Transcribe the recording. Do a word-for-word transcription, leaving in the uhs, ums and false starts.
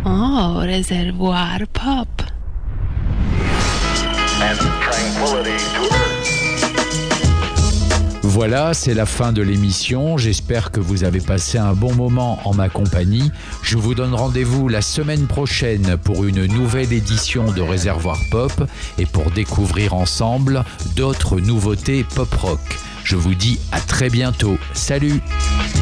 Oh, Réservoir Pop. Voilà, c'est la fin de l'émission. J'espère que vous avez passé un bon moment en ma compagnie. Je vous donne rendez-vous la semaine prochaine pour une nouvelle édition de Réservoir Pop et pour découvrir ensemble d'autres nouveautés pop rock. Je vous dis à très bientôt. Salut!